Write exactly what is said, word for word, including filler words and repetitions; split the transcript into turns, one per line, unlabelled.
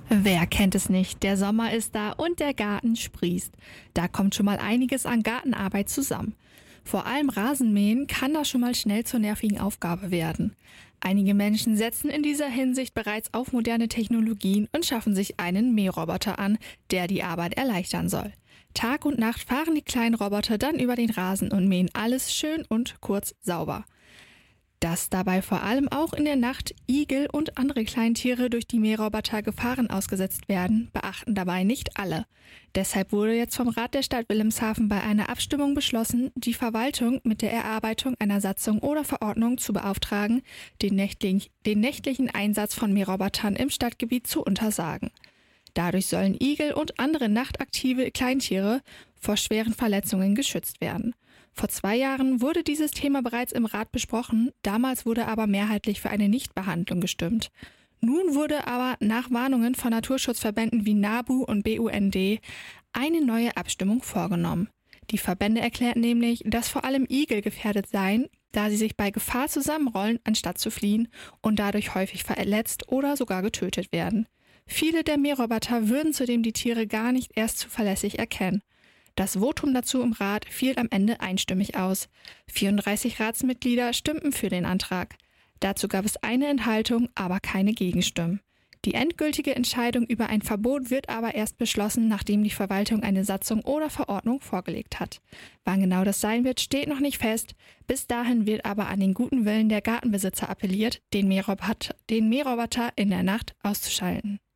Wer kennt es nicht? Der Sommer ist da und der Garten sprießt. Da kommt schon mal einiges an Gartenarbeit zusammen. Vor allem Rasenmähen kann da schon mal schnell zur nervigen Aufgabe werden. Einige Menschen setzen in dieser Hinsicht bereits auf moderne Technologien und schaffen sich einen Mähroboter an, der die Arbeit erleichtern soll. Tag und Nacht fahren die kleinen Roboter dann über den Rasen und mähen alles schön und kurz sauber. Dass dabei vor allem auch in der Nacht Igel und andere Kleintiere durch die Mähroboter Gefahren ausgesetzt werden, beachten dabei nicht alle. Deshalb wurde jetzt vom Rat der Stadt Wilhelmshaven bei einer Abstimmung beschlossen, die Verwaltung mit der Erarbeitung einer Satzung oder Verordnung zu beauftragen, den, nächtlich, den nächtlichen Einsatz von Mährobotern im Stadtgebiet zu untersagen. Dadurch sollen Igel und andere nachtaktive Kleintiere vor schweren Verletzungen geschützt werden. Vor zwei Jahren wurde dieses Thema bereits im Rat besprochen, damals wurde aber mehrheitlich für eine Nichtbehandlung gestimmt. Nun wurde aber nach Warnungen von Naturschutzverbänden wie NABU und B U N D eine neue Abstimmung vorgenommen. Die Verbände erklärten nämlich, dass vor allem Igel gefährdet seien, da sie sich bei Gefahr zusammenrollen, anstatt zu fliehen und dadurch häufig verletzt oder sogar getötet werden. Viele der Mähroboter würden zudem die Tiere gar nicht erst zuverlässig erkennen. Das Votum dazu im Rat fiel am Ende einstimmig aus. vierunddreißig Ratsmitglieder stimmten für den Antrag. Dazu gab es eine Enthaltung, aber keine Gegenstimmen. Die endgültige Entscheidung über ein Verbot wird aber erst beschlossen, nachdem die Verwaltung eine Satzung oder Verordnung vorgelegt hat. Wann genau das sein wird, steht noch nicht fest. Bis dahin wird aber an den guten Willen der Gartenbesitzer appelliert, den Mähroboter, den Mähroboter in der Nacht auszuschalten.